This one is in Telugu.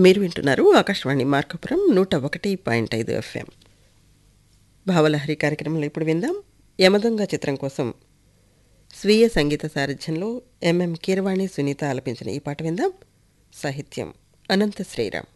మీరు వింటున్నారు ఆకాశవాణి మార్కాపురం 101.5 FM. భావలహరి కార్యక్రమంలో ఇప్పుడు విందాం. యమదొంగ చిత్రం కోసం స్వీయ సంగీత సారథ్యంలో ఎంఎం కీరవాణి సునీత ఆలపించిన ఈ పాట విందాం. సాహిత్యం అనంత శ్రీరామ్.